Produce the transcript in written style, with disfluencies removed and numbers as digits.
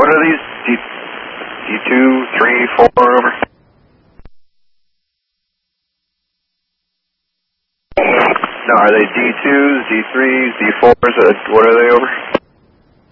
what are these? D2, 3, 4, over? No, are they D2s, D3s, D4s? What are they, over?